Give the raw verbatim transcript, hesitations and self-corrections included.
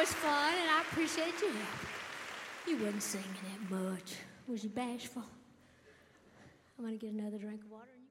was fun, and I appreciate your help. You wasn't singing that much. Was you bashful? I'm gonna get another drink of water.